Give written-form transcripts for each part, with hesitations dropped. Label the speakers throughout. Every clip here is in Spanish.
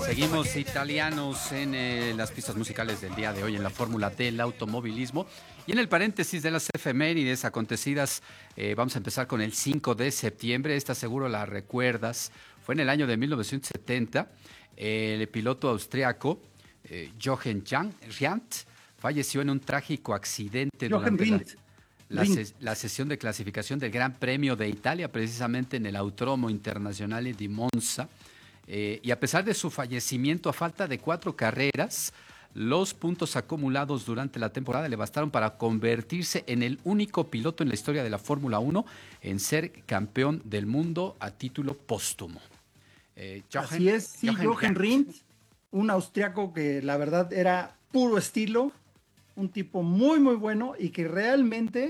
Speaker 1: Seguimos italianos en las pistas musicales del día de hoy en la fórmula del automovilismo. Y en el paréntesis de las efemérides acontecidas, vamos a empezar con el 5 de septiembre. Esta seguro la recuerdas. Fue en el año de 1970. El piloto austriaco Jochen Rindt falleció en un trágico accidente
Speaker 2: Jochen
Speaker 1: durante
Speaker 2: Rindt.
Speaker 1: la sesión de clasificación del Gran Premio de Italia, precisamente en el Autódromo Internazionale di Monza. Y a pesar de su fallecimiento a falta de 4 carreras, los puntos acumulados durante la temporada le bastaron para convertirse en el único piloto en la historia de la Fórmula 1 en ser campeón del mundo a título póstumo.
Speaker 2: Así es, sí, Jochen Rindt, un austriaco que la verdad era puro estilo, un tipo muy muy bueno y que realmente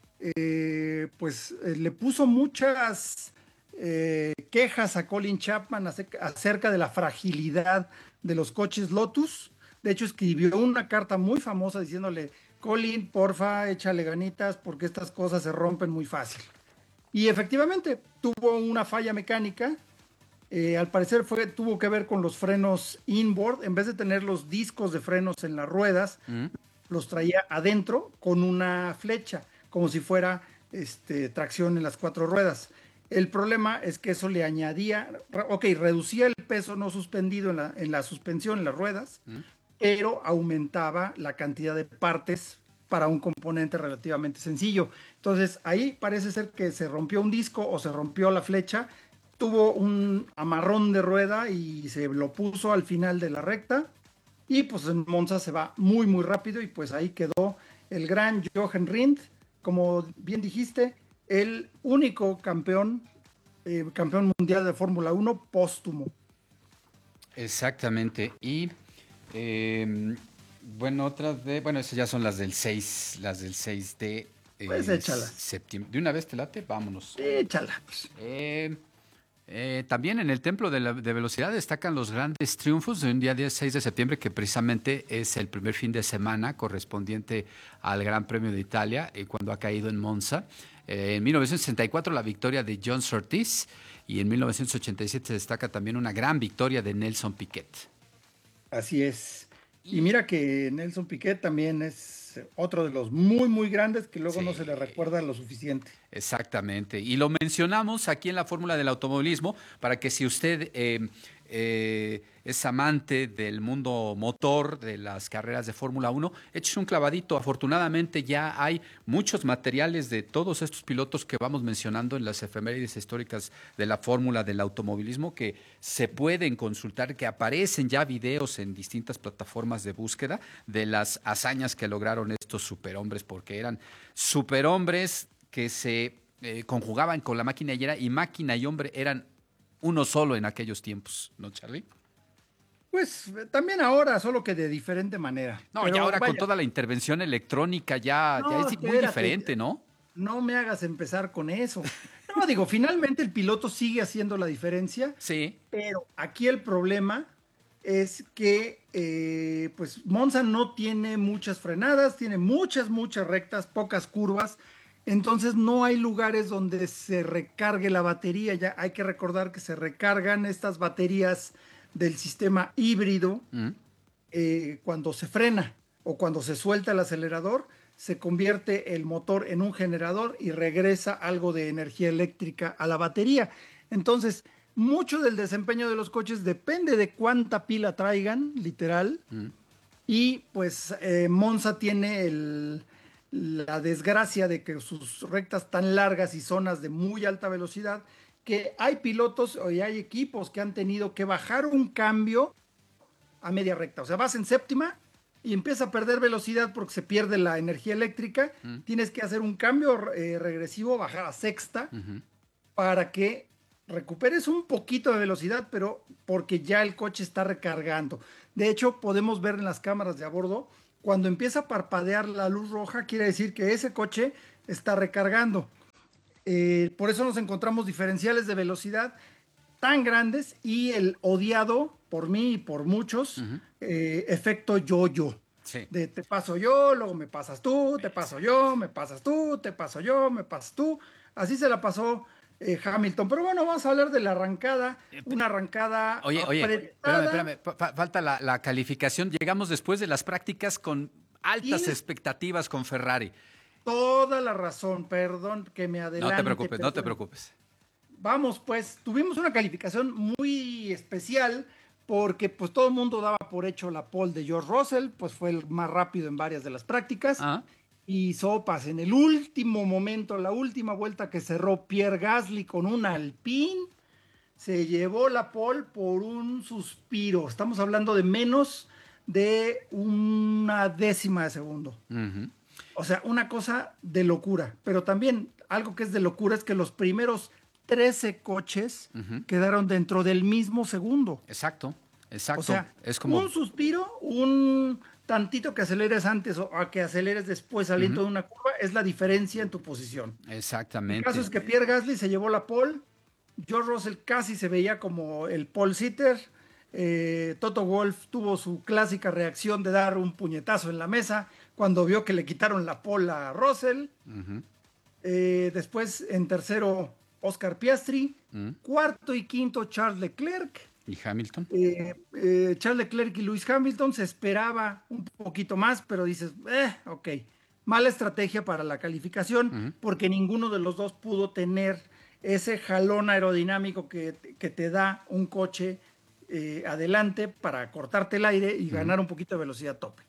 Speaker 2: le puso muchas quejas a Colin Chapman acerca de la fragilidad de los coches Lotus. De hecho, escribió una carta muy famosa diciéndole: Colin, porfa, échale ganitas porque estas cosas se rompen muy fácil. Y efectivamente, tuvo una falla mecánica. Al parecer tuvo que ver con los frenos inboard. En vez de tener los discos de frenos en las ruedas, los traía adentro con una flecha, como si fuera tracción en las 4 ruedas. El problema es que eso le añadía, reducía el peso no suspendido en la suspensión, en las ruedas, pero aumentaba la cantidad de partes para un componente relativamente sencillo. Entonces ahí parece ser que se rompió un disco o se rompió la flecha, tuvo un amarrón de rueda y se lo puso al final de la recta, y pues en Monza se va muy muy rápido y pues ahí quedó el gran Jochen Rindt, como bien dijiste, el único campeón mundial de Fórmula 1 póstumo.
Speaker 1: Exactamente. Y esas ya son las del 6 de
Speaker 2: Pues échala.
Speaker 1: septiembre. ¿De una vez te late? Vámonos.
Speaker 2: Échala, pues.
Speaker 1: También en el Templo de Velocidad destacan los grandes triunfos de un día 6 de septiembre, que precisamente es el primer fin de semana correspondiente al Gran Premio de Italia, cuando ha caído en Monza. En 1964 la victoria de John Surtees, y en 1987 se destaca también una gran victoria de Nelson Piquet.
Speaker 2: Así es. Y mira que Nelson Piquet también es otro de los muy, muy grandes que luego no se le recuerda lo suficiente.
Speaker 1: Exactamente. Y lo mencionamos aquí en la fórmula del automovilismo para que, si usted es amante del mundo motor, de las carreras de Fórmula 1, eches un clavadito. Afortunadamente ya hay muchos materiales de todos estos pilotos que vamos mencionando en las efemérides históricas de la fórmula del automovilismo, que se pueden consultar, que aparecen ya videos en distintas plataformas de búsqueda de las hazañas que lograron estos superhombres, porque eran superhombres que se conjugaban con la máquina y máquina y hombre eran uno solo en aquellos tiempos, ¿no, Charlie?
Speaker 2: Pues también ahora, solo que de diferente manera.
Speaker 1: No,
Speaker 2: pero
Speaker 1: y ahora
Speaker 2: vaya,
Speaker 1: con toda la intervención electrónica ya
Speaker 2: no,
Speaker 1: es muy
Speaker 2: espérate,
Speaker 1: diferente, ¿no?
Speaker 2: no me hagas empezar con eso. No, digo, finalmente el piloto sigue haciendo la diferencia,
Speaker 1: Sí.
Speaker 2: pero aquí el problema es que pues Monza no tiene muchas frenadas, tiene muchas, muchas rectas, pocas curvas, entonces no hay lugares donde se recargue la batería. Ya hay que recordar que se recargan estas baterías del sistema híbrido cuando se frena o cuando se suelta el acelerador. Se convierte el motor en un generador y regresa algo de energía eléctrica a la batería. Entonces, mucho del desempeño de los coches depende de cuánta pila traigan, literal. Y pues Monza tiene la desgracia de que sus rectas tan largas y zonas de muy alta velocidad, que hay pilotos y hay equipos que han tenido que bajar un cambio a media recta. O sea, vas en séptima y empieza a perder velocidad porque se pierde la energía eléctrica. Tienes que hacer un cambio regresivo, bajar a sexta para que recuperes un poquito de velocidad, pero porque ya el coche está recargando. De hecho, podemos ver en las cámaras de a bordo, cuando empieza a parpadear la luz roja, quiere decir que ese coche está recargando. Por eso nos encontramos diferenciales de velocidad tan grandes y el odiado por mí y por muchos efecto yo-yo.
Speaker 1: Sí.
Speaker 2: De te paso yo, luego me pasas tú, te paso yo, me pasas tú, te paso yo, me pasas tú. Así se la pasó Hamilton. Pero bueno, vamos a hablar de la arrancada, una arrancada
Speaker 1: Oye,
Speaker 2: apretada.
Speaker 1: espérame, falta la calificación. Llegamos después de las prácticas con altas
Speaker 2: Tienes
Speaker 1: expectativas con Ferrari.
Speaker 2: toda la razón, perdón que me adelante.
Speaker 1: No te preocupes.
Speaker 2: Vamos, pues, tuvimos una calificación muy especial porque pues todo el mundo daba por hecho la pole de George Russell, pues fue el más rápido en varias de las prácticas.
Speaker 1: Ah,
Speaker 2: Y sopas, en el último momento, la última vuelta que cerró Pierre Gasly con un Alpine, se llevó la pole por un suspiro. Estamos hablando de menos de una décima de segundo.
Speaker 1: ujú,
Speaker 2: O sea, una cosa de locura. Pero también algo que es de locura es que los primeros 13 coches
Speaker 1: ujú.
Speaker 2: quedaron dentro del mismo segundo.
Speaker 1: Exacto.
Speaker 2: O sea,
Speaker 1: Es como.
Speaker 2: un suspiro, un tantito que aceleres antes o a que aceleres después saliendo
Speaker 1: Ujú,
Speaker 2: de una curva es la diferencia en tu posición. El caso
Speaker 1: exactamente.
Speaker 2: es que Pierre Gasly se llevó la pole, George Russell casi se veía como el pole sitter, Toto Wolff tuvo su clásica reacción de dar un puñetazo en la mesa cuando vio que le quitaron la pole a Russell.
Speaker 1: Ujú,
Speaker 2: Después en tercero Oscar Piastri,
Speaker 1: ujú.
Speaker 2: cuarto y quinto Charles Leclerc.
Speaker 1: ¿Y Hamilton?
Speaker 2: Charles Leclerc y Lewis Hamilton se esperaba un poquito más, pero dices, ok, mala estrategia para la calificación,
Speaker 1: Ujú,
Speaker 2: porque ninguno de los dos pudo tener ese jalón aerodinámico que te da un coche adelante para cortarte el aire y
Speaker 1: ujú.
Speaker 2: ganar un poquito de velocidad tope.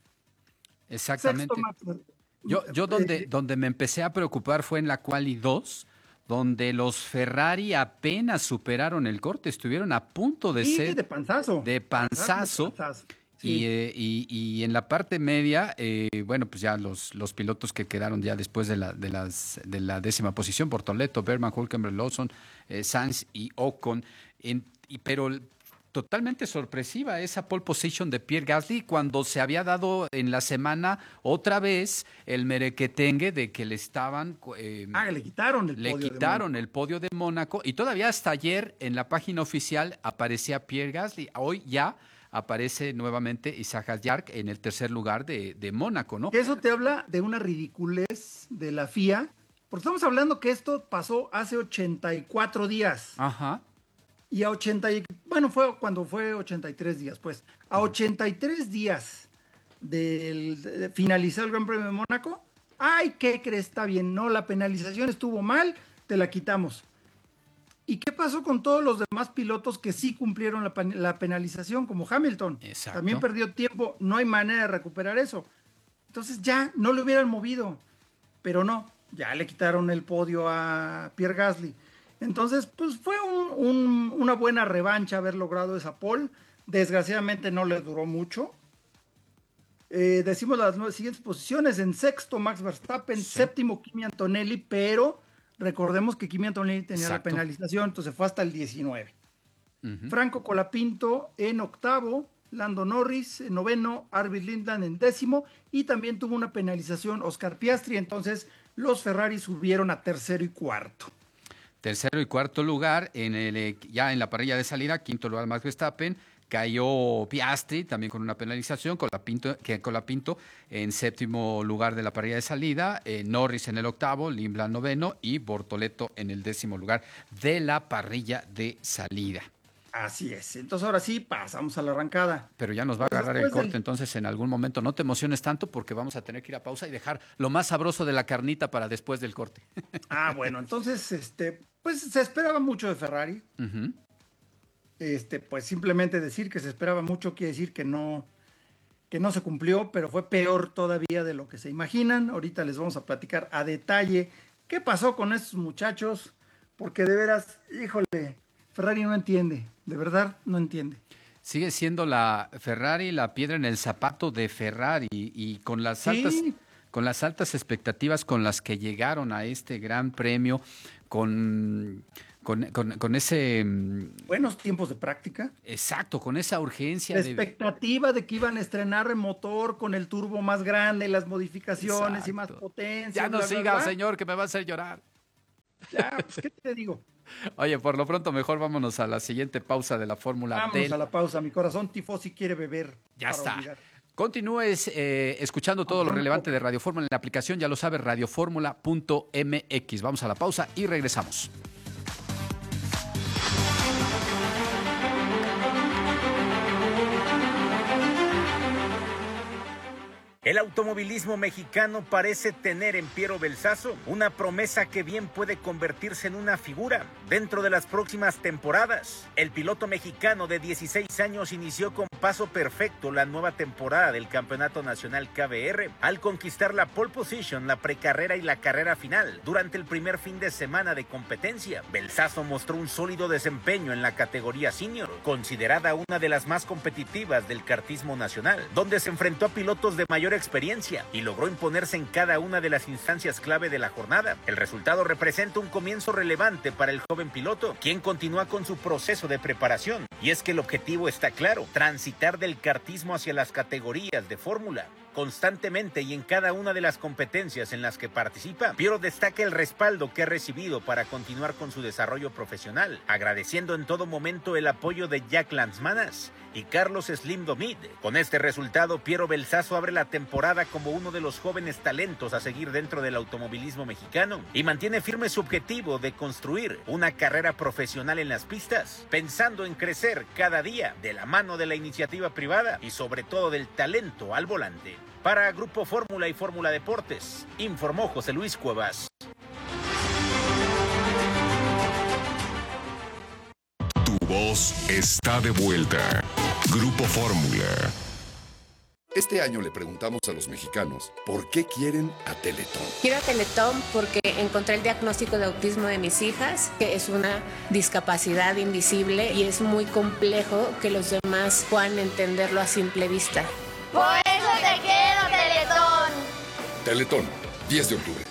Speaker 2: Sexto,
Speaker 1: Exactamente.
Speaker 2: Max,
Speaker 1: Yo donde me empecé a preocupar fue en la quali 2, donde los Ferrari apenas superaron el corte, estuvieron a punto de
Speaker 2: y
Speaker 1: ser
Speaker 2: de panzazo,
Speaker 1: de
Speaker 2: de
Speaker 1: panzazo.
Speaker 2: panzazo.
Speaker 1: Y,
Speaker 2: Sí.
Speaker 1: y en la parte media, bueno, pues ya los pilotos que quedaron ya después de la décima posición, Bortoleto, Berman, Hülkenberg, Lawson, Sainz y Ocon, pero totalmente sorpresiva esa pole position de Pierre Gasly cuando se había dado en la semana otra vez el merequetengue de que le estaban
Speaker 2: Le quitaron el
Speaker 1: le
Speaker 2: podio de
Speaker 1: quitaron
Speaker 2: Mónaco.
Speaker 1: el podio de Mónaco y todavía hasta ayer en la página oficial aparecía Pierre Gasly. Hoy ya aparece nuevamente Isaac Hadjar en el tercer lugar de Mónaco, ¿no?
Speaker 2: Eso te habla de una ridiculez de la FIA, porque estamos hablando que esto pasó hace 84 días.
Speaker 1: Ajá,
Speaker 2: Y a bueno, fue cuando fue 83 días, pues. A 83 días de finalizar el Gran Premio de Mónaco, ay, ¿qué crees? Está bien, no, la penalización estuvo mal, te la quitamos. ¿Y qué pasó con todos los demás pilotos que sí cumplieron la penalización, como Hamilton? También
Speaker 1: exacto.
Speaker 2: perdió tiempo, no hay manera de recuperar eso. Entonces ya no le hubieran movido, pero no, ya le quitaron el podio a Pierre Gasly. Entonces, pues fue una buena revancha haber logrado esa pole. Desgraciadamente no le duró mucho. Decimos las siguientes posiciones. En sexto, Max Verstappen.
Speaker 1: Sí,
Speaker 2: Séptimo, Kimi Antonelli. Pero recordemos que Kimi Antonelli tenía la
Speaker 1: exacto.
Speaker 2: penalización, entonces fue hasta el 19.
Speaker 1: Ujú.
Speaker 2: Franco Colapinto en octavo. Lando Norris en noveno. Arvid Lindland en décimo. Y también tuvo una penalización Oscar Piastri. Entonces los Ferrari subieron a tercero y cuarto.
Speaker 1: Tercero y cuarto lugar, ya en la parrilla de salida, quinto lugar Max Verstappen, cayó Piastri también con una penalización, Colapinto en séptimo lugar de la parrilla de salida, Norris en el octavo, Lindland noveno y Bortoleto en el décimo lugar de la parrilla de salida.
Speaker 2: Así es. Entonces ahora sí pasamos a la arrancada.
Speaker 1: Pero ya nos va a
Speaker 2: Pues
Speaker 1: agarrar el
Speaker 2: después
Speaker 1: corte,
Speaker 2: del...
Speaker 1: entonces en algún momento no te emociones tanto porque vamos a tener que ir a pausa y dejar lo más sabroso de la carnita para después del corte.
Speaker 2: Bueno, entonces, pues se esperaba mucho de Ferrari.
Speaker 1: Ujú.
Speaker 2: Pues simplemente decir que se esperaba mucho quiere decir que no se cumplió, pero fue peor todavía de lo que se imaginan. Ahorita les vamos a platicar a detalle qué pasó con estos muchachos, porque de veras, híjole, Ferrari no entiende, de verdad no entiende.
Speaker 1: Sigue siendo la Ferrari la piedra en el zapato de Ferrari y
Speaker 2: Sí,
Speaker 1: con las altas expectativas con las que llegaron a este gran premio, con ese,
Speaker 2: buenos tiempos de práctica.
Speaker 1: exacto, con esa urgencia
Speaker 2: La
Speaker 1: de...
Speaker 2: expectativa de que iban a estrenar el motor con el turbo más grande, las modificaciones y más
Speaker 1: Exacto.
Speaker 2: potencia,
Speaker 1: Ya no
Speaker 2: bla, bla,
Speaker 1: siga,
Speaker 2: bla.
Speaker 1: señor, que me va a hacer llorar.
Speaker 2: Ya, pues, ¿qué te digo?
Speaker 1: Oye, por lo pronto mejor vámonos a la siguiente pausa de la Fórmula
Speaker 2: Vámonos
Speaker 1: del...
Speaker 2: a la pausa. Mi corazón tifosi quiere beber
Speaker 1: Ya
Speaker 2: para
Speaker 1: está.
Speaker 2: olvidar.
Speaker 1: Continúes escuchando todo
Speaker 2: Aunque
Speaker 1: lo
Speaker 2: sea un
Speaker 1: relevante
Speaker 2: poco.
Speaker 1: de Radio Fórmula en la aplicación, ya lo sabe, radioformula.mx. Vamos a la pausa y regresamos.
Speaker 3: El automovilismo mexicano parece tener en Piero Belsazo una promesa que bien puede convertirse en una figura dentro de las próximas temporadas. El piloto mexicano de 16 años inició con paso perfecto la nueva temporada del Campeonato Nacional KBR al conquistar la pole position, la precarrera y la carrera final durante el primer fin de semana de competencia. Belsazo mostró un sólido desempeño en la categoría senior, considerada una de las más competitivas del kartismo nacional, donde se enfrentó a pilotos de mayor experiencia y logró imponerse en cada una de las instancias clave de la jornada. El resultado representa un comienzo relevante para el joven piloto, quien continúa con su proceso de preparación. Y es que el objetivo está claro: transitar del kartismo hacia las categorías de fórmula. Constantemente y en cada una de las competencias en las que participa, Piero destaca el respaldo que ha recibido para continuar con su desarrollo profesional, agradeciendo en todo momento el apoyo de Jack Lanzmanas y Carlos Slim Domit. Con este resultado, Piero Belsazo abre la temporada como uno de los jóvenes talentos a seguir dentro del automovilismo mexicano y mantiene firme su objetivo de construir una carrera profesional en las pistas, pensando en crecer cada día de la mano de la iniciativa privada y sobre todo del talento al volante. Para Grupo Fórmula y Fórmula Deportes, informó José Luis Cuevas.
Speaker 4: Tu voz está de vuelta. Grupo Fórmula. Este año le preguntamos a los mexicanos por qué quieren a Teletón.
Speaker 5: Quiero a Teletón porque encontré el diagnóstico de autismo de mis hijas, que es una discapacidad invisible y es muy complejo que los demás puedan entenderlo a simple vista.
Speaker 6: Por eso te quiero, Teletón.
Speaker 4: Teletón, 10 de octubre.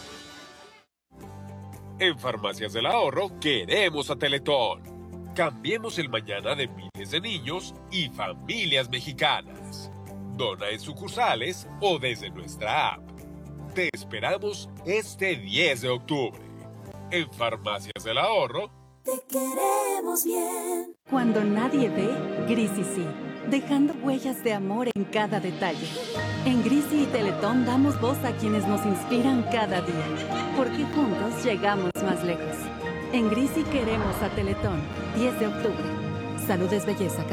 Speaker 7: En Farmacias del Ahorro queremos a Teletón. Cambiemos el mañana de miles de niños y familias mexicanas. Dona en sucursales o desde nuestra app. Te esperamos este 10 de octubre. En Farmacias del Ahorro.
Speaker 8: Te queremos bien.
Speaker 9: Cuando nadie ve, Grisi sí, dejando huellas de amor en cada detalle. En Grisi y Teletón damos voz a quienes nos inspiran cada día, porque juntos llegamos más lejos. En Grisi queremos a Teletón, 10 de octubre. Salud es belleza,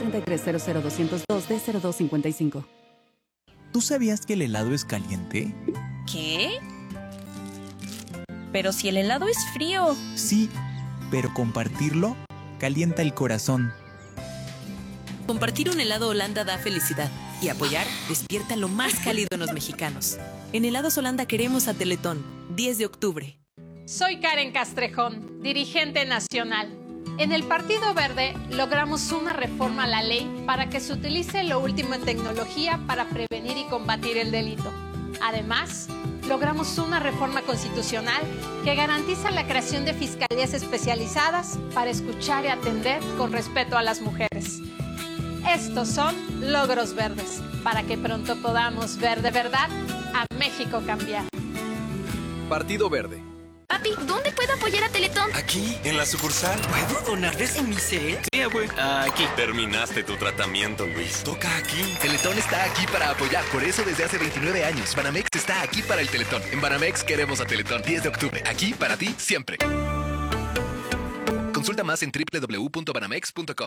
Speaker 9: 1433-00202-D0255.
Speaker 10: ¿Tú sabías que el helado es caliente?
Speaker 11: ¿Qué? Pero si el helado es frío.
Speaker 10: Sí, pero compartirlo calienta el corazón.
Speaker 11: Compartir un helado Holanda da felicidad y apoyar despierta lo más cálido en los mexicanos. En Helados Holanda queremos a Teletón, 10 de octubre.
Speaker 12: Soy Karen Castrejón, dirigente nacional. En el Partido Verde logramos una reforma a la ley para que se utilice lo último en tecnología para prevenir y combatir el delito. Además, logramos una reforma constitucional que garantiza la creación de fiscalías especializadas para escuchar y atender con respeto a las mujeres. Estos son logros verdes, para que pronto podamos ver de verdad a México cambiar.
Speaker 13: Partido Verde.
Speaker 6: Papi, ¿dónde puedo apoyar a Teletón?
Speaker 13: Aquí, en la sucursal.
Speaker 14: ¿Puedo donar desde mi cel?
Speaker 13: Sí, abue.
Speaker 14: Aquí.
Speaker 13: Terminaste tu tratamiento, Luis. Toca aquí.
Speaker 15: Teletón está aquí para apoyar. Por eso desde hace 29 años, Banamex está aquí para el Teletón. En Banamex queremos a Teletón. 10 de octubre. Aquí para ti, siempre. Consulta más en www.banamex.com.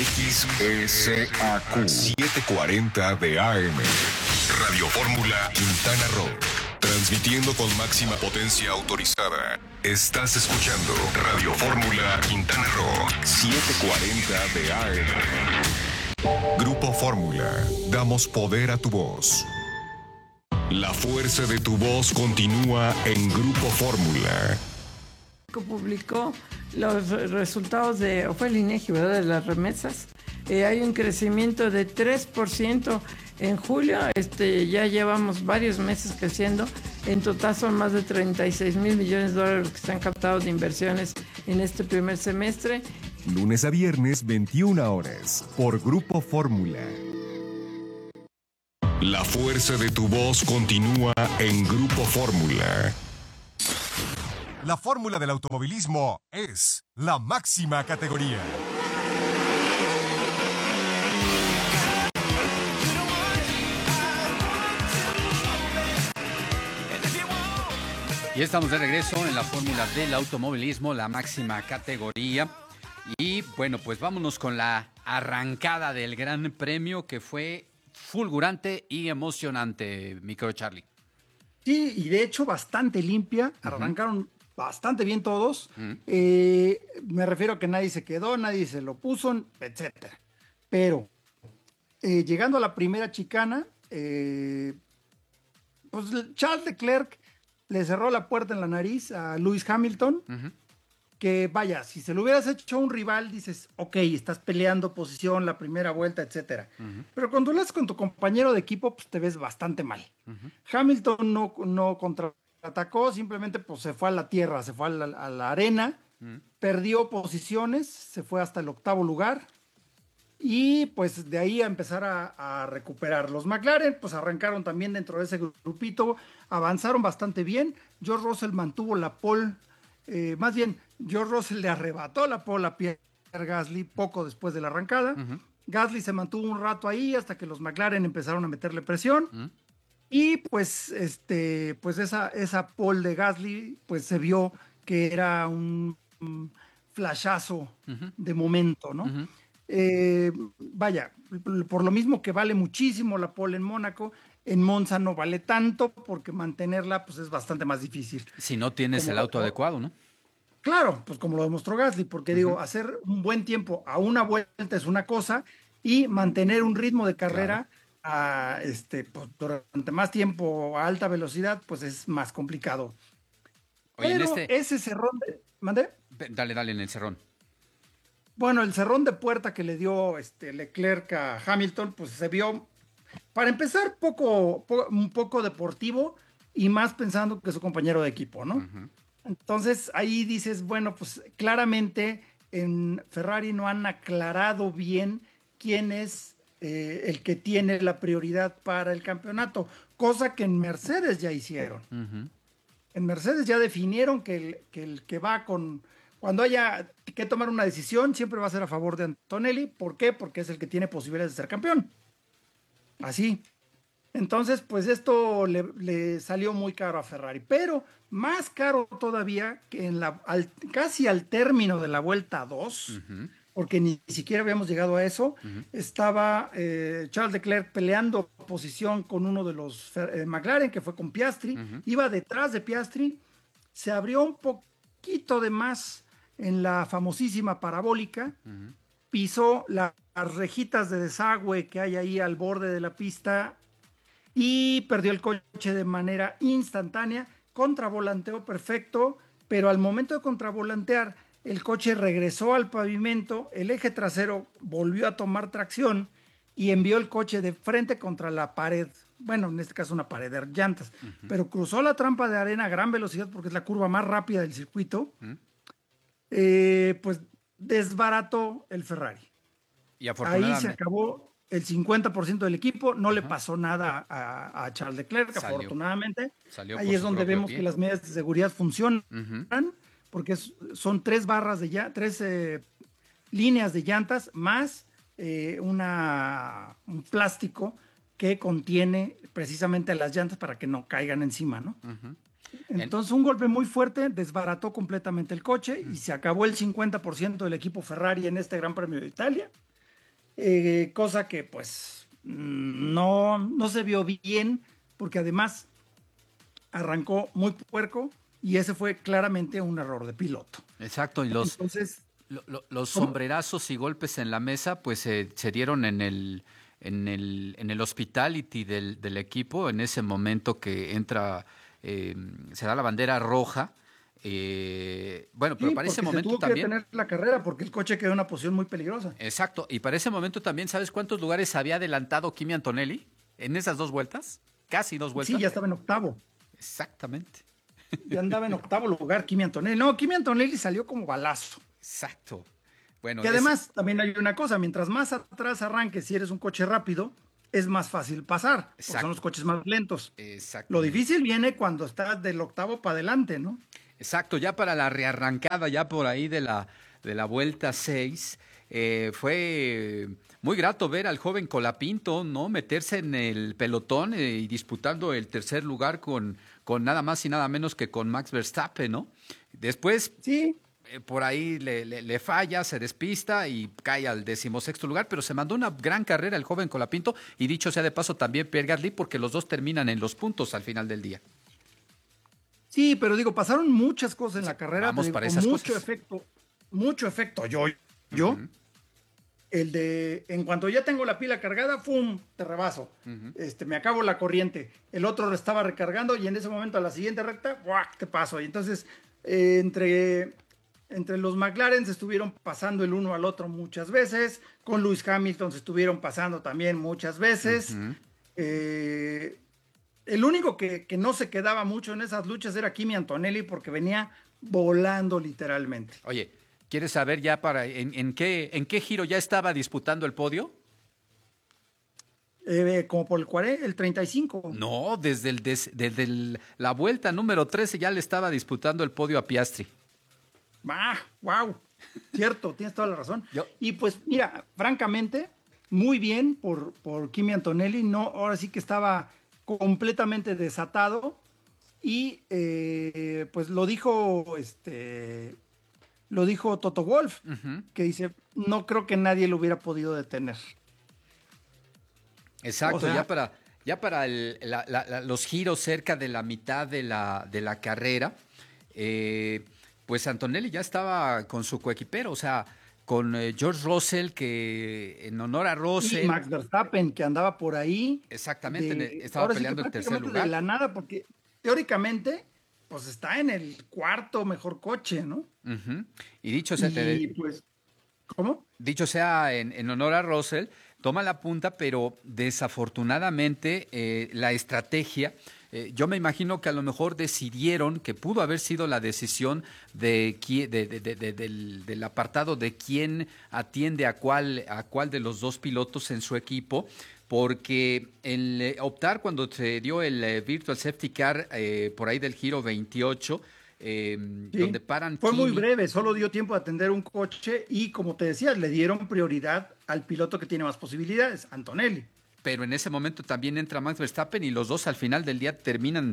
Speaker 4: XECAQ 740 de AM. Radio Fórmula Quintana Roo. Transmitiendo con máxima potencia autorizada. Estás escuchando Radio Fórmula Quintana Roo 740 de AM. Grupo Fórmula. Damos poder a tu voz. La fuerza de tu voz continúa en Grupo Fórmula.
Speaker 16: Publicó los resultados fue el INEGI, ¿verdad?, de las remesas. Hay un crecimiento de 3% en julio. Ya llevamos varios meses creciendo. En total son más de 36 mil millones de dólares que se han captado de inversiones en este primer semestre.
Speaker 4: Lunes a viernes, 21 horas, por Grupo Fórmula. La fuerza de tu voz continúa en Grupo Fórmula.
Speaker 17: La fórmula del automovilismo es la máxima categoría.
Speaker 1: Y estamos de regreso en la fórmula del automovilismo, la máxima categoría. Y bueno, pues vámonos con la arrancada del Gran Premio, que fue fulgurante y emocionante, mi querido Charlie.
Speaker 2: Sí, y de hecho bastante limpia, arrancaron bastante bien todos. Me refiero a que nadie se quedó, nadie se lo puso, etcétera. Pero llegando a la primera chicana, pues Charles Leclerc le cerró la puerta en la nariz a Lewis Hamilton, que vaya, si se lo hubieras hecho a un rival, dices, ok, estás peleando posición, la primera vuelta, etcétera. Pero cuando lo haces con tu compañero de equipo, pues te ves bastante mal. Hamilton no contraatacó, simplemente pues se fue a la tierra, se fue a la arena, perdió posiciones, se fue hasta el 8º lugar, y pues de ahí a empezar a recuperar. Los McLaren pues arrancaron también dentro de ese grupito, avanzaron bastante bien. George Russell mantuvo la pole, más bien George Russell le arrebató la pole a Pierre Gasly poco después de la arrancada. Gasly se mantuvo un rato ahí hasta que los McLaren empezaron a meterle presión. Y pues esa pole de Gasly pues se vio que era un flashazo de momento, ¿no? Vaya, por lo mismo que vale muchísimo la pole en Mónaco, en Monza no vale tanto porque mantenerla pues es bastante más difícil.
Speaker 1: Si no tienes el auto adecuado, ¿no?
Speaker 2: Claro, pues como lo demostró Gasly, porque digo, hacer un buen tiempo a una vuelta es una cosa y mantener un ritmo de carrera pues, durante más tiempo a alta velocidad pues es más complicado.
Speaker 1: Oye,
Speaker 2: pero ese cerrón ¿Mandé?
Speaker 1: Dale en el cerrón.
Speaker 2: Bueno, el cerrón de puerta que le dio Leclerc a Hamilton, pues se vio, para empezar, un poco deportivo y más pensando que su compañero de equipo, ¿no? Entonces ahí dices, bueno, pues claramente en Ferrari no han aclarado bien quién es el que tiene la prioridad para el campeonato, cosa que en Mercedes ya hicieron. En Mercedes ya definieron que el que va con... Cuando haya que tomar una decisión, siempre va a ser a favor de Antonelli. ¿Por qué? Porque es el que tiene posibilidades de ser campeón. Así. Entonces, pues esto le salió muy caro a Ferrari. Pero más caro todavía que casi al término de la vuelta 2, porque ni siquiera habíamos llegado a eso, estaba Charles Leclerc peleando posición con uno de los McLaren, que fue con Piastri. Iba detrás de Piastri. Se abrió un poquito de más en la famosísima parabólica, pisó las rejitas de desagüe que hay ahí al borde de la pista y perdió el coche de manera instantánea, contravolanteó perfecto, pero al momento de contravolantear, el coche regresó al pavimento, el eje trasero volvió a tomar tracción y envió el coche de frente contra la pared, bueno, en este caso una pared de llantas, pero cruzó la trampa de arena a gran velocidad porque es la curva más rápida del circuito, pues desbarató el Ferrari.
Speaker 1: Y afortunadamente,
Speaker 2: ahí se acabó el 50% del equipo, no le pasó nada a Charles Leclerc, afortunadamente. Ahí es donde vemos que las medidas de seguridad funcionan, porque son 3 barras de tres líneas de llantas más un plástico que contiene precisamente las llantas para que no caigan encima, ¿no? Entonces un golpe muy fuerte desbarató completamente el coche y se acabó el 50% del equipo Ferrari en este Gran Premio de Italia, cosa que pues no se vio bien porque además arrancó muy puerco y ese fue claramente un error de piloto.
Speaker 1: Exacto, y los sombrerazos y golpes en la mesa pues se dieron en el hospitality del equipo en ese momento que entra... se da la bandera roja. Bueno, pero para ese momento
Speaker 2: tuvo
Speaker 1: también.
Speaker 2: Que tener la carrera porque el coche quedó en una posición muy peligrosa.
Speaker 1: Exacto. Y para ese momento también, ¿sabes cuántos lugares había adelantado Kimi Antonelli en esas 2 vueltas? Casi 2 vueltas.
Speaker 2: Sí, ya estaba en 8º.
Speaker 1: Exactamente.
Speaker 2: Ya andaba en 8º lugar Kimi Antonelli. No, Kimi Antonelli salió como balazo.
Speaker 1: Exacto. Bueno.
Speaker 2: Y además, también hay una cosa: mientras más atrás arranques, si eres un coche rápido, es más fácil pasar, porque son los coches más lentos. Lo difícil viene cuando estás del 8º para adelante, ¿no?
Speaker 1: Exacto, ya para la rearrancada, ya por ahí de la vuelta 6, fue muy grato ver al joven Colapinto, ¿no? Meterse en el pelotón y disputando el 3er lugar con nada más y nada menos que con Max Verstappen, ¿no? Después...
Speaker 2: Sí,
Speaker 1: por ahí le falla, se despista y cae al 16º lugar, pero se mandó una gran carrera el joven Colapinto, y dicho sea de paso también Pierre Gasly, porque los dos terminan en los puntos al final del día.
Speaker 2: Sí, pero digo, pasaron muchas cosas en la carrera.
Speaker 1: Vamos
Speaker 2: digo,
Speaker 1: para
Speaker 2: con
Speaker 1: esas
Speaker 2: mucho
Speaker 1: cosas.
Speaker 2: mucho efecto yo. El de, en cuanto ya tengo la pila cargada, ¡fum!, te rebaso. Me acabo la corriente. El otro lo estaba recargando y en ese momento a la siguiente recta, ¡guac!, te paso. Y entonces, entre los McLaren se estuvieron pasando el uno al otro muchas veces. Con Lewis Hamilton se estuvieron pasando también muchas veces. El único que no se quedaba mucho en esas luchas era Kimi Antonelli, porque venía volando literalmente.
Speaker 1: Oye, ¿quieres saber ya en qué giro ya estaba disputando el podio?
Speaker 2: Como por el 35.
Speaker 1: No, desde la vuelta número 13 ya le estaba disputando el podio a Piastri.
Speaker 2: ¡Wow! Cierto, tienes toda la razón. Y pues mira, francamente, muy bien por Kimi Antonelli. No, ahora sí que estaba completamente desatado. Y pues lo dijo Toto Wolff, que dice, no creo que nadie lo hubiera podido detener.
Speaker 1: Exacto,
Speaker 2: o sea,
Speaker 1: ya para los giros cerca de la mitad de la carrera, pues Antonelli ya estaba con su coequipero, o sea, con George Russell, que en honor a Russell...
Speaker 2: Y Max Verstappen, que andaba por ahí.
Speaker 1: Exactamente, estaba peleando el tercer lugar.
Speaker 2: De la nada, porque teóricamente, pues está en el cuarto mejor coche, ¿no?
Speaker 1: Y dicho sea...
Speaker 2: pues, ¿cómo?
Speaker 1: Dicho sea en honor a Russell, toma la punta, pero desafortunadamente la estrategia, yo me imagino que a lo mejor decidieron, que pudo haber sido la decisión del apartado de quién atiende a cuál de los dos pilotos en su equipo, porque el optar cuando se dio el Virtual Safety Car por ahí del giro 28, donde paran...
Speaker 2: Fue muy breve, solo dio tiempo de atender un coche y, como te decía, le dieron prioridad al piloto que tiene más posibilidades, Antonelli.
Speaker 1: Pero en ese momento también entra Max Verstappen y los dos al final del día terminan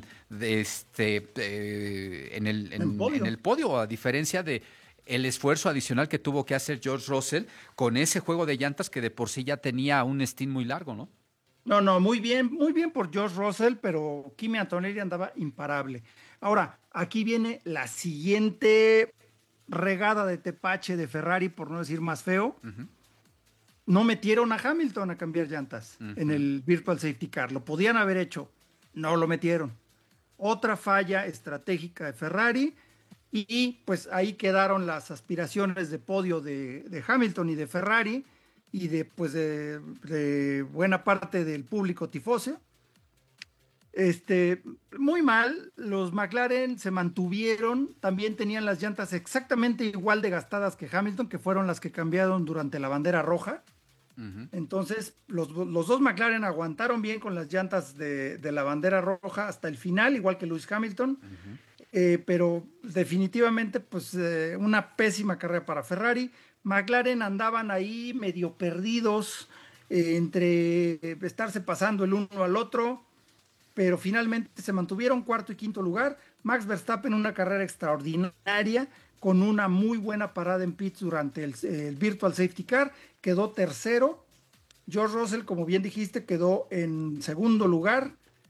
Speaker 1: en el podio, a diferencia de el esfuerzo adicional que tuvo que hacer George Russell con ese juego de llantas que de por sí ya tenía un stint muy largo, ¿no?
Speaker 2: No, muy bien por George Russell, pero Kimi Antonelli andaba imparable. Ahora, aquí viene la siguiente regada de tepache de Ferrari, por no decir más feo. No metieron a Hamilton a cambiar llantas en el Virtual Safety Car. Lo podían haber hecho, no lo metieron. Otra falla estratégica de Ferrari y pues ahí quedaron las aspiraciones de podio de Hamilton y de Ferrari y de buena parte del público tifoso. Muy mal, los McLaren se mantuvieron, también tenían las llantas exactamente igual de gastadas que Hamilton, que fueron las que cambiaron durante la bandera roja. Entonces, los dos McLaren aguantaron bien con las llantas de la bandera roja hasta el final, igual que Lewis Hamilton, pero definitivamente pues una pésima carrera para Ferrari. McLaren andaban ahí medio perdidos entre estarse pasando el uno al otro, pero finalmente se mantuvieron cuarto y quinto lugar. Max Verstappen una carrera extraordinaria, con una muy buena parada en pits durante el Virtual Safety Car, quedó tercero. George Russell, como bien dijiste, quedó en segundo lugar,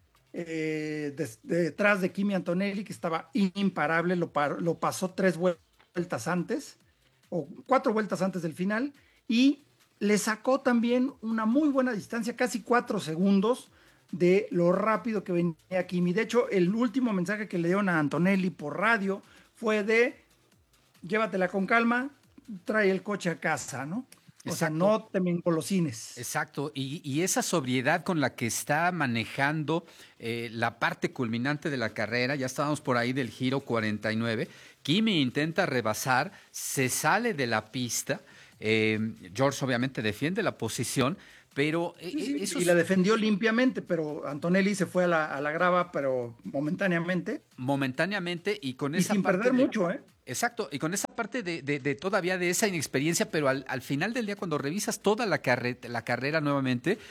Speaker 2: detrás de Kimi Antonelli, que estaba imparable, lo pasó 3 vueltas antes, o 4 vueltas antes del final, y le sacó también una muy buena distancia, casi 4 segundos, de lo rápido que venía Kimi. De hecho, el último mensaje que le dieron a Antonelli por radio fue de: llévatela con calma, trae el coche a casa, ¿no? O sea, no te me engolosines.
Speaker 1: Exacto, y esa sobriedad con la que está manejando la parte culminante de la carrera, ya estábamos por ahí del giro 49, Kimi intenta rebasar, se sale de la pista, George obviamente defiende la posición, pero...
Speaker 2: y la defendió limpiamente, pero Antonelli se fue a la grava, pero momentáneamente.
Speaker 1: Momentáneamente y con esa
Speaker 2: sin
Speaker 1: parte
Speaker 2: perder mucho, ¿eh?
Speaker 1: Exacto, y con esa parte de todavía de esa inexperiencia, pero al final del día cuando revisas toda la carrera nuevamente,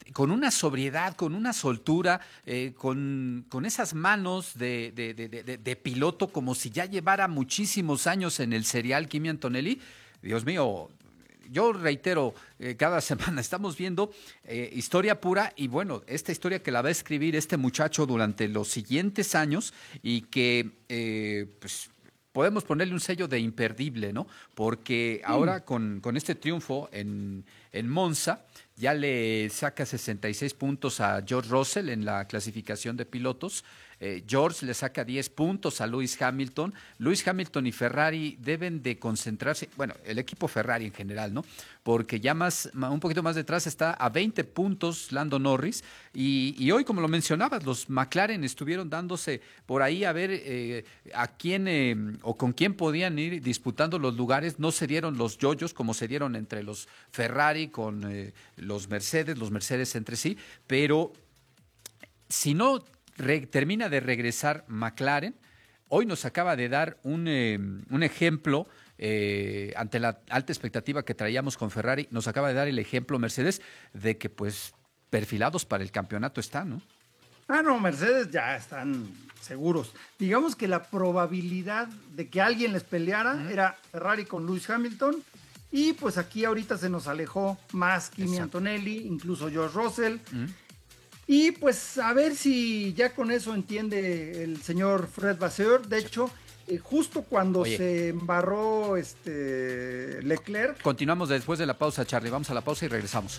Speaker 1: con una sobriedad, con una soltura, con esas manos de piloto, como si ya llevara muchísimos años en el serial Kimi Antonelli. Dios mío, yo reitero, cada semana estamos viendo historia pura y bueno, esta historia que la va a escribir este muchacho durante los siguientes años y que pues podemos ponerle un sello de imperdible, ¿no? Porque ahora con este triunfo en Monza ya le saca 66 puntos a George Russell en la clasificación de pilotos. George le saca 10 puntos a Lewis Hamilton. Lewis Hamilton y Ferrari deben de concentrarse, bueno, el equipo Ferrari en general, ¿no? Porque ya un poquito más detrás está a 20 puntos Lando Norris. Y hoy, como lo mencionabas, los McLaren estuvieron dándose por ahí a ver a quién o con quién podían ir disputando los lugares. No se dieron los yoyos como se dieron entre los Ferrari con los Mercedes entre sí, pero si no termina de regresar McLaren, hoy nos acaba de dar un ejemplo ante la alta expectativa que traíamos con Ferrari, nos acaba de dar el ejemplo Mercedes de que pues perfilados para el campeonato están, ¿no?
Speaker 2: No, Mercedes ya están seguros. Digamos que la probabilidad de que alguien les peleara era Ferrari con Lewis Hamilton. Y pues aquí ahorita se nos alejó más Kimi Antonelli, incluso George Russell. Y pues a ver si ya con eso entiende el señor Fred Vasseur. De hecho, justo cuando se embarró Leclerc.
Speaker 1: Continuamos después de la pausa, Charlie. Vamos a la pausa y regresamos.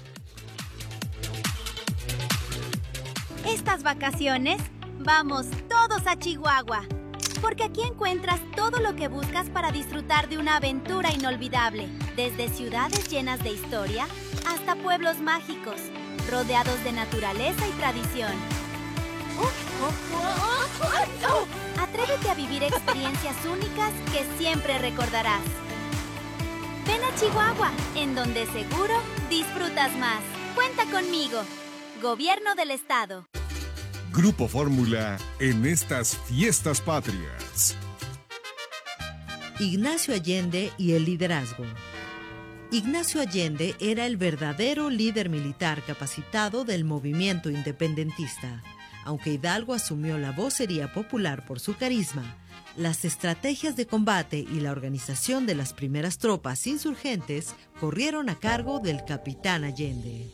Speaker 18: Estas vacaciones, vamos todos a Chihuahua. Porque aquí encuentras todo lo que buscas para disfrutar de una aventura inolvidable. Desde ciudades llenas de historia hasta pueblos mágicos, rodeados de naturaleza y tradición. Atrévete a vivir experiencias únicas que siempre recordarás. Ven a Chihuahua, en donde seguro disfrutas más. Cuenta conmigo. Gobierno del Estado.
Speaker 17: Grupo Fórmula en estas fiestas patrias.
Speaker 19: Ignacio Allende y el liderazgo. Ignacio Allende era el verdadero líder militar capacitado del movimiento independentista. Aunque Hidalgo asumió la vocería popular por su carisma, las estrategias de combate y la organización de las primeras tropas insurgentes corrieron a cargo del capitán Allende.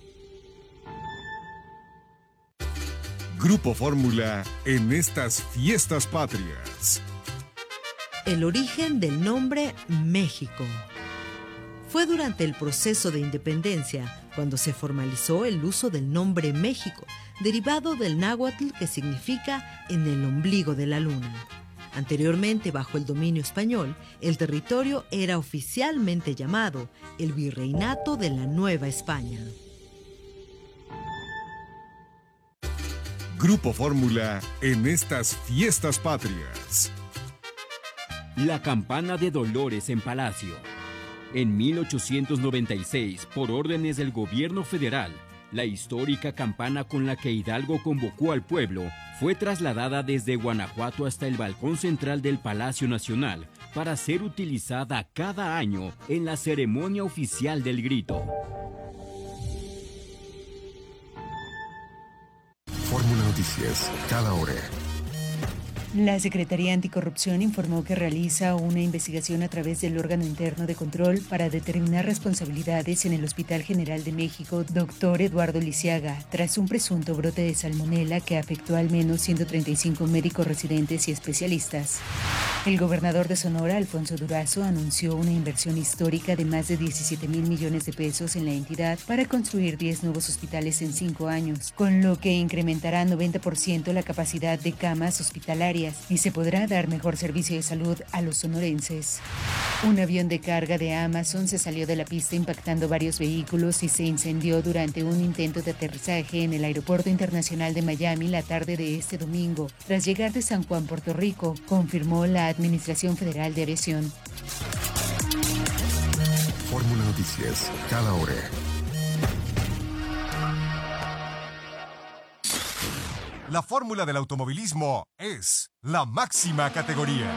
Speaker 17: Grupo Fórmula en estas fiestas patrias.
Speaker 19: El origen del nombre México. Fue durante el proceso de independencia cuando se formalizó el uso del nombre México, derivado del náhuatl que significa en el ombligo de la luna. Anteriormente, bajo el dominio español, el territorio era oficialmente llamado el Virreinato de la Nueva España.
Speaker 17: Grupo Fórmula en estas fiestas patrias.
Speaker 20: La campana de Dolores en Palacio. En 1896, por órdenes del gobierno federal, la histórica campana con la que Hidalgo convocó al pueblo fue trasladada desde Guanajuato hasta el balcón central del Palacio Nacional para ser utilizada cada año en la ceremonia oficial del grito.
Speaker 17: Fórmula Noticias, cada hora.
Speaker 21: La Secretaría Anticorrupción informó que realiza una investigación a través del órgano interno de control para determinar responsabilidades en el Hospital General de México, Dr. Eduardo Lisiaga, tras un presunto brote de salmonela que afectó al menos 135 médicos residentes y especialistas. El gobernador de Sonora, Alfonso Durazo, anunció una inversión histórica de más de 17,000 millones de pesos en la entidad para construir 10 nuevos hospitales en 5 años, con lo que incrementará 90% la capacidad de camas hospitalarias y se podrá dar mejor servicio de salud a los sonorenses. Un avión de carga de Amazon se salió de la pista impactando varios vehículos y se incendió durante un intento de aterrizaje en el Aeropuerto Internacional de Miami la tarde de este domingo, tras llegar de San Juan, Puerto Rico, confirmó la Administración Federal de Aviación.
Speaker 17: Fórmula Noticias, cada hora. La fórmula del automovilismo es la máxima categoría.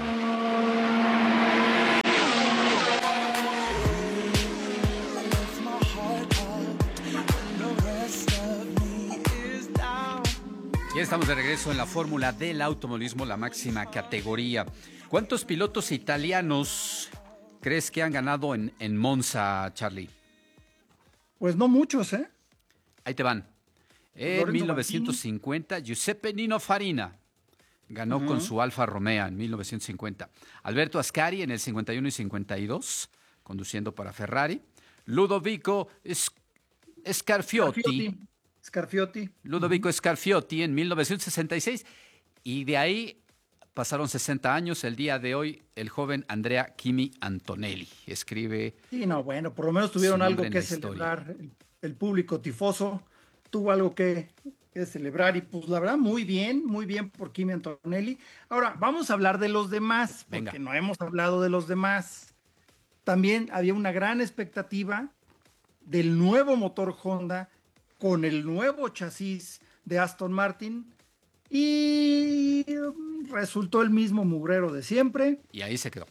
Speaker 1: Ya estamos de regreso en la fórmula del automovilismo, la máxima categoría. ¿Cuántos pilotos italianos crees que han ganado en Monza, Charlie?
Speaker 2: Pues no muchos, ¿eh?
Speaker 1: Ahí te van. En
Speaker 2: Lorenzo
Speaker 1: 1950, Giuseppe Nino Farina ganó con su Alfa Romeo en 1950. Alberto Ascari en el 51 y 52, conduciendo para Ferrari. Ludovico Scarfiotti. Ludovico Scarfiotti en 1966. Y de ahí pasaron 60 años. El día de hoy, el joven Andrea Kimi Antonelli escribe.
Speaker 2: Sí, no, bueno, por lo menos tuvieron algo que celebrar. El público tifoso tuvo algo que celebrar. Y pues la verdad, muy bien por Kimi Antonelli. Ahora, vamos a hablar de los demás, porque no hemos hablado de los demás. También había una gran expectativa del nuevo motor Honda con el nuevo chasis de Aston Martin y resultó el mismo mugrero de siempre.
Speaker 1: Y ahí se quedó.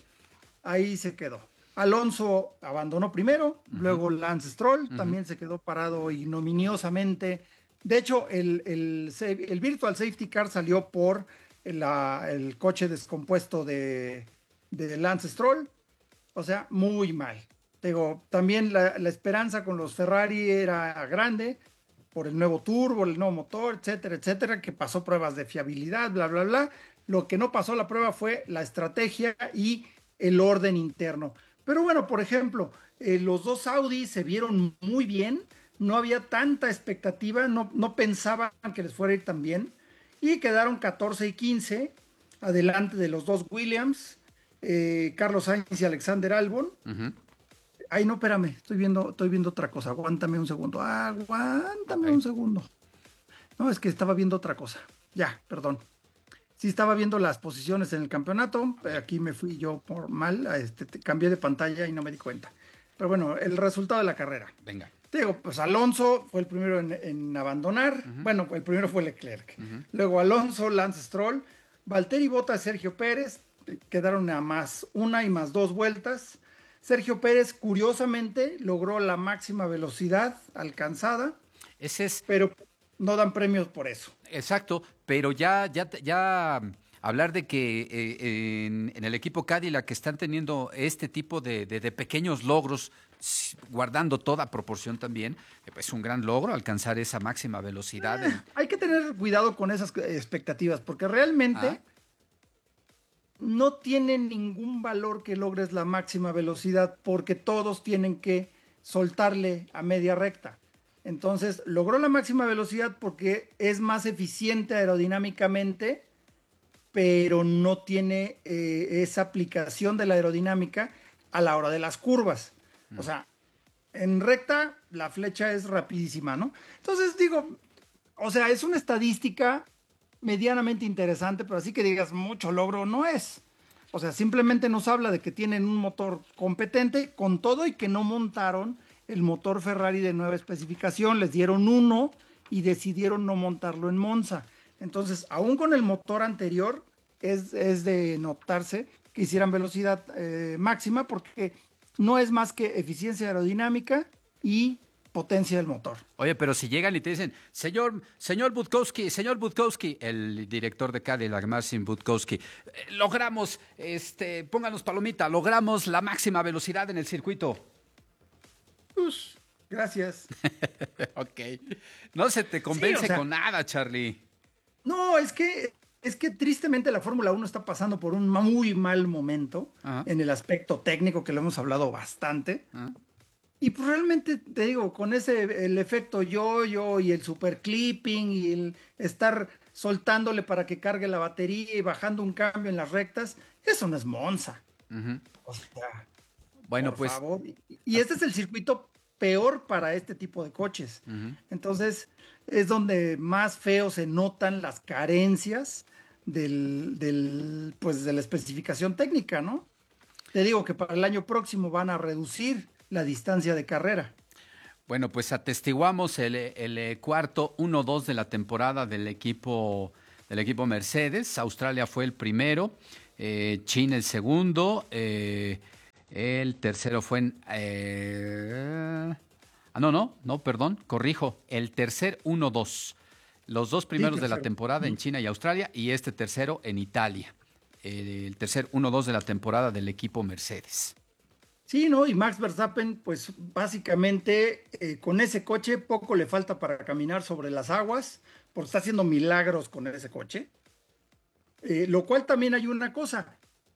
Speaker 2: Alonso abandonó primero, luego Lance Stroll también se quedó parado ignominiosamente. De hecho, el Virtual Safety Car salió por el coche descompuesto de Lance Stroll. O sea, muy mal. Digo, también la esperanza con los Ferrari era grande por el nuevo turbo, el nuevo motor, etcétera, etcétera, que pasó pruebas de fiabilidad, bla, bla, bla. Lo que no pasó la prueba fue la estrategia y el orden interno. Pero bueno, por ejemplo, los dos Audi se vieron muy bien, no había tanta expectativa, no pensaban que les fuera a ir tan bien, y quedaron 14 y 15, adelante de los dos Williams, Carlos Sainz y Alexander Albon. Ay, no, espérame, estoy viendo otra cosa. Aguántame un segundo. Un segundo. No, es que estaba viendo otra cosa. Ya, perdón. Sí, estaba viendo las posiciones en el campeonato. Aquí me fui yo por mal. Cambié de pantalla y no me di cuenta. Pero bueno, el resultado de la carrera.
Speaker 1: Venga.
Speaker 2: Te digo, pues Alonso fue el primero en abandonar. Bueno, el primero fue Leclerc. Luego Alonso, Lance Stroll, Valtteri Bottas, Sergio Pérez. Quedaron a más una y más 2 vueltas. Sergio Pérez, curiosamente, logró la máxima velocidad alcanzada. Pero no dan premios por eso.
Speaker 1: Exacto, pero ya hablar de que en el equipo Cadillac están teniendo este tipo de pequeños logros, guardando toda proporción también, es un gran logro alcanzar esa máxima velocidad.
Speaker 2: Hay que tener cuidado con esas expectativas, porque realmente no tiene ningún valor que logres la máxima velocidad, porque todos tienen que soltarle a media recta. Entonces, logró la máxima velocidad porque es más eficiente aerodinámicamente, pero no tiene esa aplicación de la aerodinámica a la hora de las curvas. O sea, en recta la flecha es rapidísima, ¿no? Entonces, digo, o sea, es una estadística medianamente interesante, pero así que digas mucho logro no es. O sea, simplemente nos habla de que tienen un motor competente con todo y que no montaron el motor Ferrari de nueva especificación, les dieron uno y decidieron no montarlo en Monza. Entonces, aún con el motor anterior, es de notarse que hicieran velocidad máxima, porque no es más que eficiencia aerodinámica y potencia del motor.
Speaker 1: Oye, pero si llegan y te dicen, señor Budkowski, el director de Cadillac, Marcin Budkowski, logramos, pónganos palomita, logramos la máxima velocidad en el circuito.
Speaker 2: Gracias.
Speaker 1: Ok. No se te convence con nada, Charlie.
Speaker 2: No, es que tristemente la Fórmula 1 está pasando por un muy mal momento en el aspecto técnico, que lo hemos hablado bastante. Y pues realmente, te digo, con el efecto yo-yo y el super clipping y el estar soltándole para que cargue la batería y bajando un cambio en las rectas, eso no es Monza. O sea,
Speaker 1: bueno,
Speaker 2: por favor. Y este es el circuito peor para este tipo de coches. Entonces, es donde más feo se notan las carencias de la especificación técnica, ¿no? Te digo que para el año próximo van a reducir la distancia de carrera.
Speaker 1: Bueno, pues atestiguamos el cuarto 1-2 de la temporada del equipo Mercedes. Australia fue el primero, China el segundo, el tercero fue perdón, corrijo, el tercer 1-2. Los 2 primeros de la
Speaker 2: tercero.
Speaker 1: temporada en China y Australia y este tercero en Italia. El tercer 1-2 de la temporada del equipo Mercedes.
Speaker 2: Sí, ¿no? Y Max Verstappen, pues básicamente con ese coche poco le falta para caminar sobre las aguas, porque está haciendo milagros con ese coche. Lo cual también hay una cosa,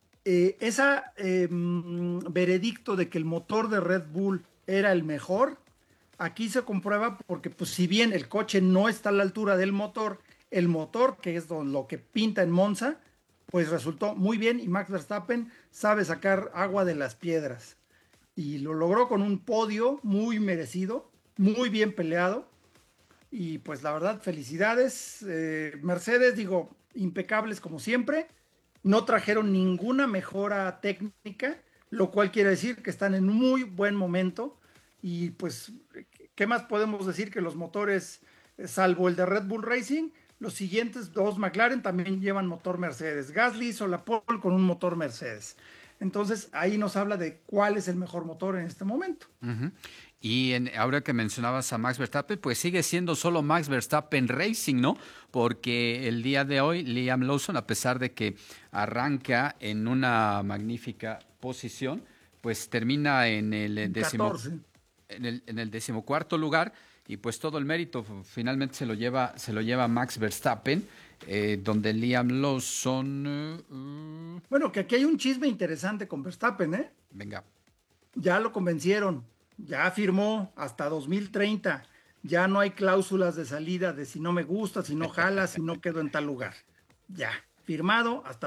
Speaker 2: veredicto de que el motor de Red Bull era el mejor, aquí se comprueba porque pues si bien el coche no está a la altura del motor, el motor, que es lo que pinta en Monza, pues resultó muy bien y Max Verstappen sabe sacar agua de las piedras. Y lo logró con un podio muy merecido, muy bien peleado. Y pues la verdad, felicidades. Mercedes, digo, impecables como siempre. No trajeron ninguna mejora técnica, lo cual quiere decir que están en un muy buen momento. Y pues, ¿qué más podemos decir que los motores, salvo el de Red Bull Racing? Los siguientes 2 McLaren también llevan motor Mercedes. Gasly hizo la pole con un motor Mercedes. Entonces, ahí nos habla de cuál es el mejor motor en este momento.
Speaker 1: Uh-huh. Y ahora que mencionabas a Max Verstappen, pues sigue siendo solo Max Verstappen Racing, ¿no? Porque el día de hoy, Liam Lawson, a pesar de que arranca en una magnífica posición, pues termina en el en el 14º lugar. Y pues todo el mérito finalmente se lo lleva Max Verstappen, donde Liam Lawson...
Speaker 2: Bueno, que aquí hay un chisme interesante con Verstappen, ¿eh?
Speaker 1: Venga.
Speaker 2: Ya lo convencieron, ya firmó hasta 2030, ya no hay cláusulas de salida de si no me gusta, si no jala, si no quedo en tal lugar. Ya, firmado hasta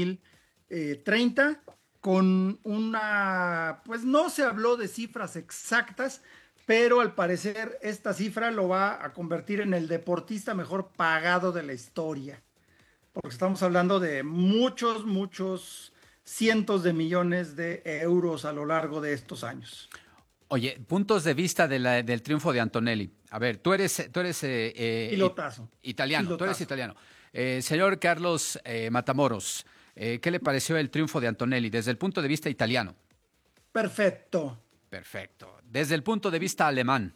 Speaker 2: 2030 con una... Pues no se habló de cifras exactas, pero al parecer esta cifra lo va a convertir en el deportista mejor pagado de la historia. Porque estamos hablando de muchos cientos de millones de euros a lo largo de estos años.
Speaker 1: Oye, puntos de vista del triunfo de Antonelli. A ver, tú eres
Speaker 2: pilotazo.
Speaker 1: Italiano,
Speaker 2: Pilotazo.
Speaker 1: tú eres italiano. Señor Carlos Matamoros, ¿qué le pareció el triunfo de Antonelli desde el punto de vista italiano?
Speaker 2: Perfecto.
Speaker 1: Desde el punto de vista alemán.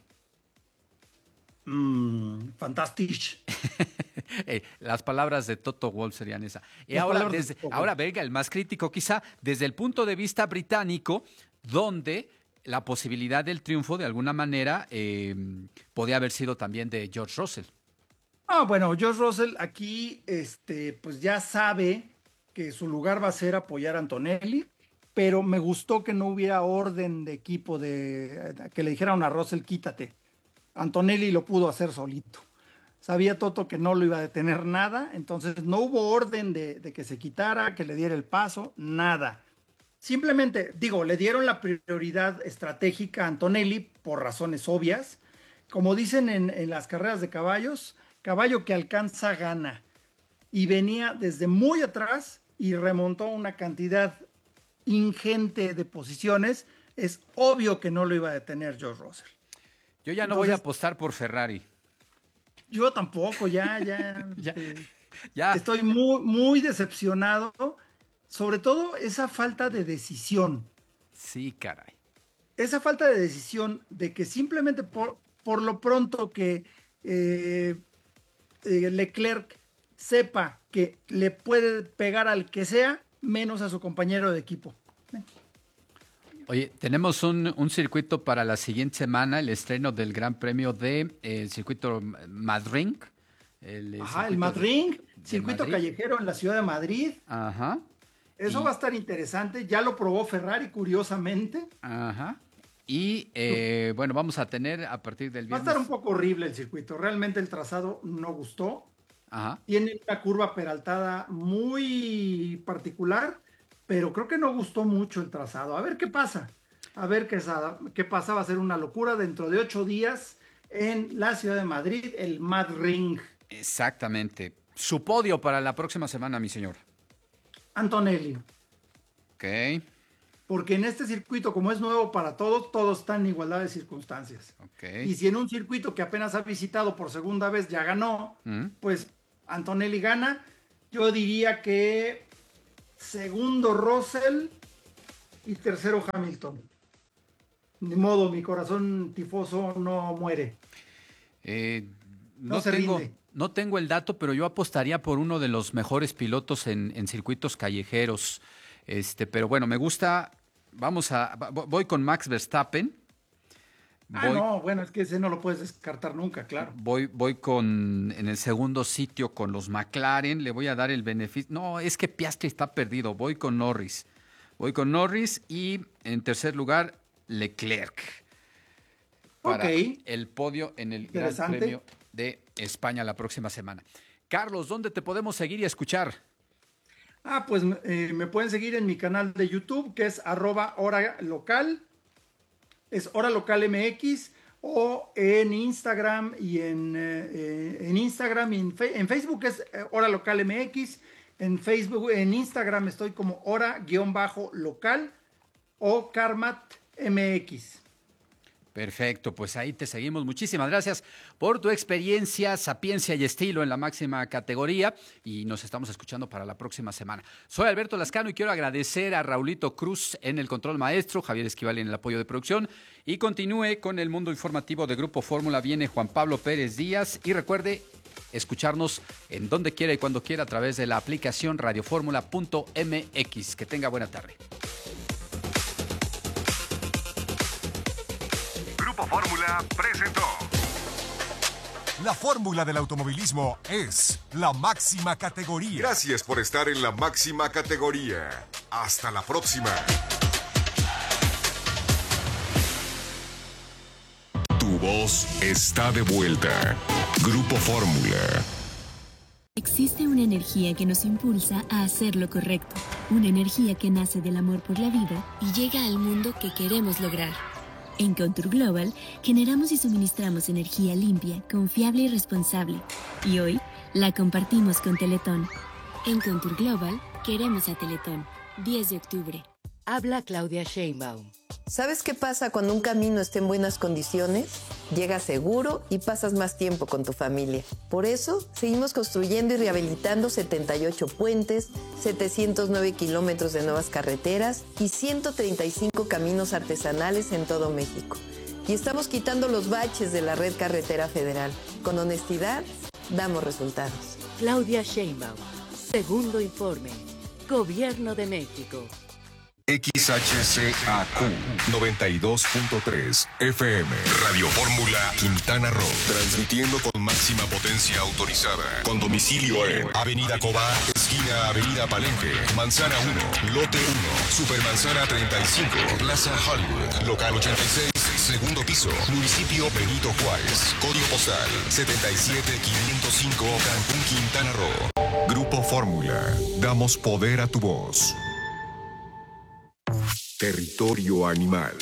Speaker 2: Fantastisch.
Speaker 1: Las palabras de Toto Wolff serían esa. Y ahora, venga, el más crítico quizá, desde el punto de vista británico, donde la posibilidad del triunfo, de alguna manera, podía haber sido también de George Russell.
Speaker 2: Bueno, George Russell aquí, pues ya sabe que su lugar va a ser apoyar a Antonelli, pero me gustó que no hubiera orden de equipo, que le dijeran a Russell, quítate. Antonelli lo pudo hacer solito. Sabía Toto que no lo iba a detener nada, entonces no hubo orden de que se quitara, que le diera el paso, nada. Simplemente, le dieron la prioridad estratégica a Antonelli por razones obvias. Como dicen en las carreras de caballos, caballo que alcanza gana. Y venía desde muy atrás y remontó una cantidad ingente de posiciones. Es obvio que no lo iba a detener George Russell.
Speaker 1: Yo ya no voy a apostar por Ferrari.
Speaker 2: Yo tampoco, ya. Estoy muy decepcionado. Sobre todo esa falta de decisión.
Speaker 1: Sí, caray.
Speaker 2: Esa falta de decisión de que simplemente por lo pronto que Leclerc sepa que le puede pegar al que sea, menos a su compañero de equipo.
Speaker 1: Oye, tenemos un circuito para la siguiente semana, el estreno del Gran Premio el circuito Madrid.
Speaker 2: El Madrid, circuito callejero en la ciudad de Madrid.
Speaker 1: Ajá.
Speaker 2: Eso va a estar interesante. Ya lo probó Ferrari, curiosamente.
Speaker 1: Ajá. Y bueno, vamos a tener a partir del viernes.
Speaker 2: Va a estar un poco horrible el circuito. Realmente el trazado no gustó.
Speaker 1: Ajá.
Speaker 2: Tiene una curva peraltada muy particular, pero creo que no gustó mucho el trazado. A ver qué pasa. A ver qué pasa. Va a ser una locura dentro de 8 días en la ciudad de Madrid, el Mad Ring.
Speaker 1: Exactamente. Su podio para la próxima semana, mi señor.
Speaker 2: Antonelli.
Speaker 1: Ok.
Speaker 2: Porque en este circuito, como es nuevo para todos están en igualdad de circunstancias.
Speaker 1: Okay.
Speaker 2: Y si en un circuito que apenas ha visitado por segunda vez ya ganó, pues Antonelli gana. Yo diría que segundo Russell y tercero Hamilton. Ni modo, mi corazón tifoso no muere. No se rinde.
Speaker 1: No tengo el dato, pero yo apostaría por uno de los mejores pilotos en circuitos callejeros. Pero bueno, me gusta. Voy con Max Verstappen.
Speaker 2: Bueno, es que ese no lo puedes descartar nunca, claro.
Speaker 1: Voy en el segundo sitio con los McLaren, le voy a dar el beneficio. No, es que Piastri está perdido, voy con Norris y en tercer lugar Leclerc. Para el podio en el Gran Premio de España la próxima semana. Carlos, ¿dónde te podemos seguir y escuchar?
Speaker 2: Pues me pueden seguir en mi canal de YouTube, que es @horalocal. Es Hora Local MX, o en Instagram y en Instagram y en Facebook es Hora Local MX. En Instagram estoy como Hora_local o Karmat MX.
Speaker 1: Perfecto, pues ahí te seguimos. Muchísimas gracias por tu experiencia, sapiencia y estilo en la máxima categoría, y nos estamos escuchando para la próxima semana. Soy Alberto Lascano y quiero agradecer a Raulito Cruz en el control maestro, Javier Esquivel en el apoyo de producción, y continúe con el mundo informativo de Grupo Fórmula. Viene Juan Pablo Pérez Díaz, y recuerde escucharnos en donde quiera y cuando quiera a través de la aplicación radioformula.mx. Que tenga buena tarde.
Speaker 17: Fórmula presentó. La fórmula del automovilismo es la máxima categoría.
Speaker 4: Gracias por estar en la máxima categoría. Hasta la próxima. Tu voz está de vuelta. Grupo Fórmula.
Speaker 3: Existe una energía que nos impulsa a hacer lo correcto. Una energía que nace del amor por la vida y llega al mundo que queremos lograr. En Contour Global generamos y suministramos energía limpia, confiable y responsable. Y hoy la compartimos con Teletón. En Contour Global queremos a Teletón. 10 de octubre.
Speaker 22: Habla Claudia Sheinbaum.
Speaker 23: ¿Sabes qué pasa cuando un camino está en buenas condiciones? Llegas seguro y pasas más tiempo con tu familia. Por eso, seguimos construyendo y rehabilitando 78 puentes, 709 kilómetros de nuevas carreteras y 135 caminos artesanales en todo México. Y estamos quitando los baches de la red carretera federal. Con honestidad, damos resultados.
Speaker 22: Claudia Sheinbaum. Segundo informe. Gobierno de México.
Speaker 4: XHCAQ 92.3 FM Radio Fórmula Quintana Roo, transmitiendo con máxima potencia autorizada, con domicilio en Avenida Cobá, esquina Avenida Palenque, Manzana 1, Lote 1, Supermanzana 35, Plaza Hollywood, Local 86, segundo piso, Municipio Benito Juárez, Código postal 77505, Cancún, Quintana Roo. Grupo Fórmula, damos poder a tu voz. Territorio animal.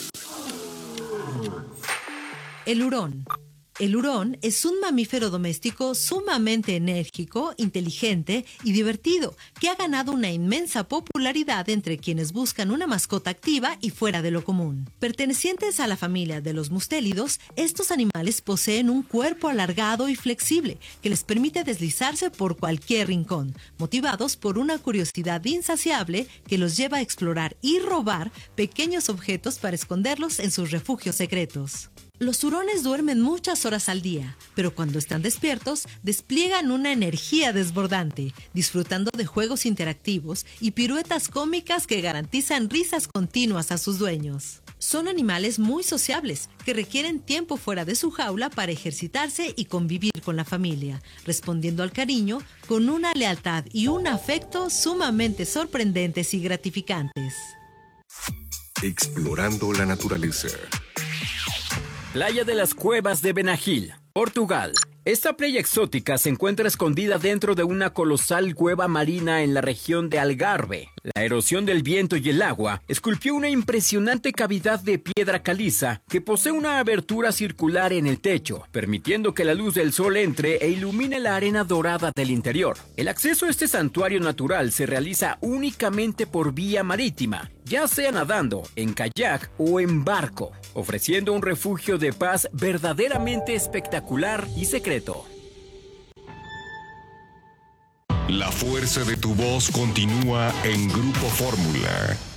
Speaker 19: El hurón. El hurón es un mamífero doméstico sumamente enérgico, inteligente y divertido, que ha ganado una inmensa popularidad entre quienes buscan una mascota activa y fuera de lo común. Pertenecientes a la familia de los mustélidos, estos animales poseen un cuerpo alargado y flexible que les permite deslizarse por cualquier rincón, motivados por una curiosidad insaciable que los lleva a explorar y robar pequeños objetos para esconderlos en sus refugios secretos. Los hurones duermen muchas horas al día, pero cuando están despiertos, despliegan una energía desbordante, disfrutando de juegos interactivos y piruetas cómicas que garantizan risas continuas a sus dueños. Son animales muy sociables, que requieren tiempo fuera de su jaula para ejercitarse y convivir con la familia, respondiendo al cariño con una lealtad y un afecto sumamente sorprendentes y gratificantes.
Speaker 4: Explorando la naturaleza.
Speaker 20: Playa de las Cuevas de Benagil, Portugal. Esta playa exótica se encuentra escondida dentro de una colosal cueva marina en la región de Algarve. La erosión del viento y el agua esculpió una impresionante cavidad de piedra caliza que posee una abertura circular en el techo, permitiendo que la luz del sol entre e ilumine la arena dorada del interior. El acceso a este santuario natural se realiza únicamente por vía marítima, ya sea nadando, en kayak o en barco, ofreciendo un refugio de paz verdaderamente espectacular y secreto.
Speaker 4: La fuerza de tu voz continúa en Grupo Fórmula.